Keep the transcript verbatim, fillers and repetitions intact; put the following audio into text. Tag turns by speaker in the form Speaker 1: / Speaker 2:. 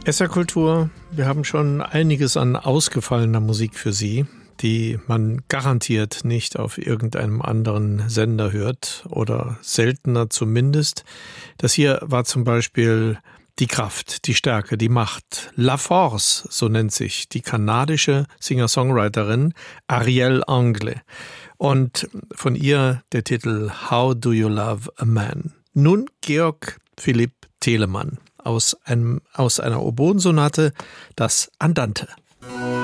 Speaker 1: S R-Kultur, wir haben schon einiges an ausgefallener Musik für Sie, die man garantiert nicht auf irgendeinem anderen Sender hört oder seltener zumindest. Das hier war zum Beispiel die Kraft, die Stärke, die Macht. La Force, so nennt sich die kanadische Singer-Songwriterin Arielle Anglais. Und von ihr der Titel How Do You Love a Man? Nun Georg Philipp Telemann aus, einem, aus einer Oboensonate, das Andante.